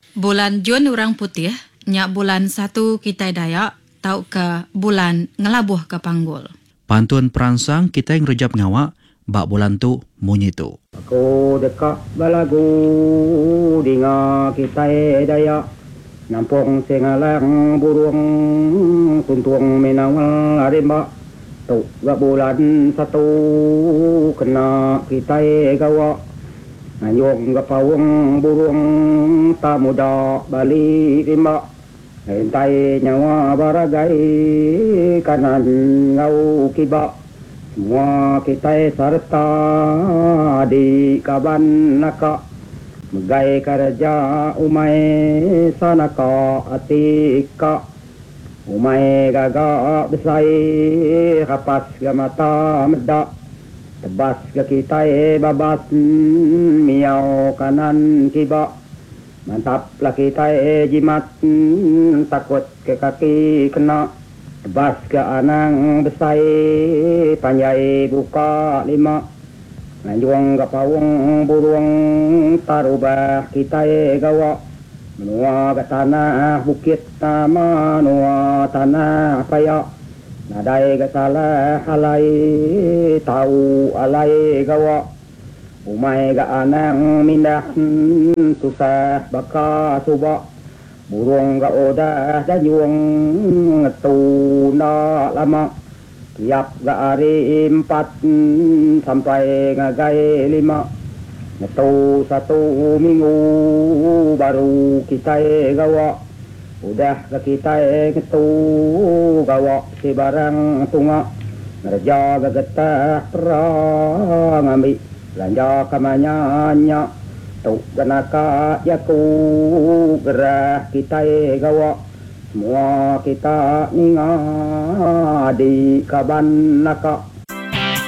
Bulan Jun orang putih, nyak bulan 1 kita Dayak, tau ke bulan ngelabuh ke panggul. Pantun perangsang kita yang rejap ngawak, bak bulan tu munyi tu. Aku dekat balagu dinga kita Dayak, nampung sengalang burung tuntung minawal arimba. Tu gak bulan 1 kena kita gawa. Ngayong gapawang burung tak muda balik rimba. Hentai nyawa baragai kanan ngau kiba. Semua kita serta di kaban naka. Megai kerja umai sanaka atika. Umai gagak besai kapas ke mata medak. Tebas ke kita babas miau kanan kiba. Mantaplah kita jimat takut ke kaki kena. Tebas ke anang besai panjai buka 5. Lanjuang ke pawang burung tarubah kita gawa. Menua ke tanah bukit nama menua tanah payak. Nadai ke salah alai tahu alai gawa. Umai ke anang mindah susah baka subak. Burung ke odah dayung ngetuna lama. Tiap ke hari 4 sampai ngagai 5. Ngetu 1 minggu baru kita gawa. Udah ke kita ngetu gawa si barang tunga. Ngerja ke getah perang ambil belanja kamanyanya. Tu genaka yaku gerah kita gawa. Semua kita ninga di kaban naka.